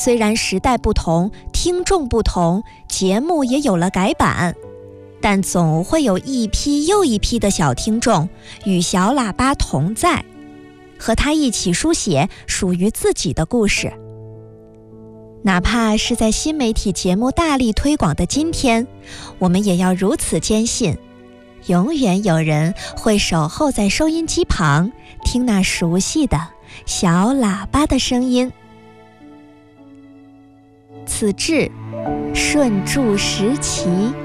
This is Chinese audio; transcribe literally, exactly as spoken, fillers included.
虽然时代不同，听众不同，节目也有了改版，但总会有一批又一批的小听众与小喇叭同在，和他一起书写属于自己的故事。哪怕是在新媒体节目大力推广的今天，我们也要如此坚信，永远有人会守候在收音机旁，听那熟悉的小喇叭的声音。此致顺注时期。